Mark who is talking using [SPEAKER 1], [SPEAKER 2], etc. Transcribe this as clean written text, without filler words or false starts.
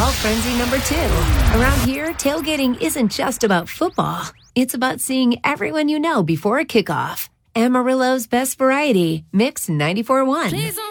[SPEAKER 1] football frenzy number 2. Around here, tailgating isn't just about football. It's about seeing everyone you know before a kickoff. Amarillo's best variety, Mix 94.1.